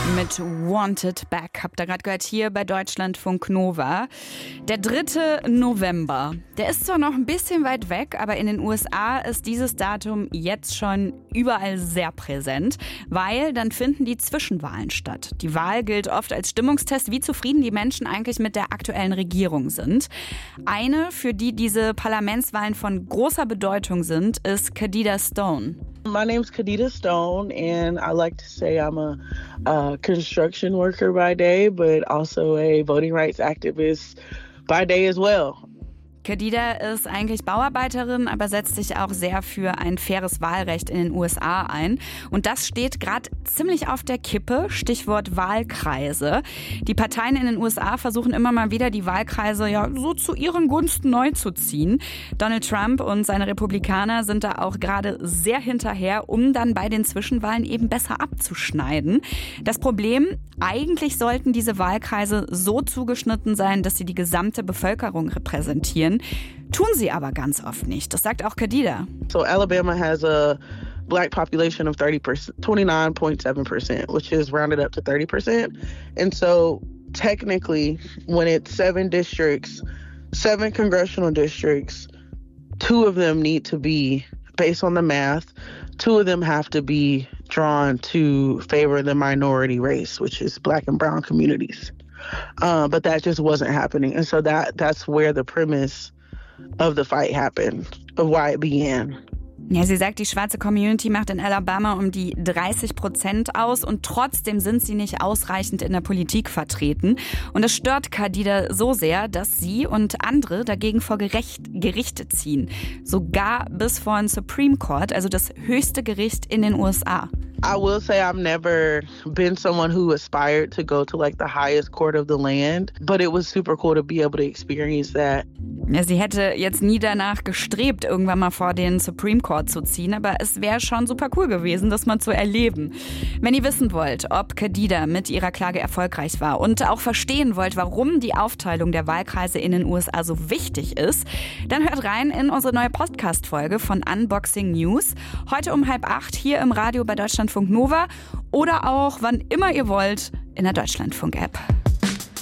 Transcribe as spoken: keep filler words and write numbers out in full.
mit Wanted Back. Habt ihr gerade gehört hier bei Deutschlandfunk Nova. Der dritte November. Der ist zwar noch ein bisschen weit weg, aber in den U S A ist dieses Datum jetzt schon überall sehr präsent, weil dann finden die Zwischenwahlen statt. Die Wahl gilt oft als Stimmungstest, wie zufrieden die Menschen eigentlich mit der aktuellen Regierung sind. Eine, für die diese Parlamentswahlen von großer Bedeutung sind, ist Khadida Stone. My name's Khadida Stone, and I like to say I'm a, a construction worker by day, but also a voting rights activist by day as well. Khadida ist eigentlich Bauarbeiterin, aber setzt sich auch sehr für ein faires Wahlrecht in den U S A ein. Und das steht gerade ziemlich auf der Kippe, Stichwort Wahlkreise. Die Parteien in den U S A versuchen immer mal wieder, die Wahlkreise ja so zu ihren Gunsten neu zu ziehen. Donald Trump und seine Republikaner sind da auch gerade sehr hinterher, um dann bei den Zwischenwahlen eben besser abzuschneiden. Das Problem, eigentlich sollten diese Wahlkreise so zugeschnitten sein, dass sie die gesamte Bevölkerung repräsentieren. Tun sie aber ganz oft nicht. Das sagt auch Khadida. So Alabama has a black population of thirty percent, twenty-nine point seven percent, which is rounded up to thirty percent. And so technically, when it's seven districts, seven congressional districts, two of them need to be, based on the math, two of them have to be drawn to favor the minority race, which is black and brown communities. Uh, but that just wasn't happening. And so that that's where the premise of the fight happened, of why it began. Ja, sie sagt, die schwarze Community macht in Alabama um die dreißig Prozent aus und trotzdem sind sie nicht ausreichend in der Politik vertreten. Und das stört Khadida so sehr, dass sie und andere dagegen vor Gericht, Gerichte ziehen. Sogar bis vor ein Supreme Court, also das höchste Gericht in den U S A. I will say I've never been someone who aspired to go to like the highest court of the land, but it was super cool to be able to experience that. Ja, sie hätte jetzt nie danach gestrebt, irgendwann mal vor den Supreme Court zu ziehen, aber es wäre schon super cool gewesen, das mal zu erleben. Wenn ihr wissen wollt, ob Khadida mit ihrer Klage erfolgreich war und auch verstehen wollt, warum die Aufteilung der Wahlkreise in den U S A so wichtig ist, dann hört rein in unsere neue Podcast-Folge von Unboxing News. Heute um halb acht hier im Radio bei Deutschlandfunk Nova oder auch, wann immer ihr wollt, in der Deutschlandfunk-App.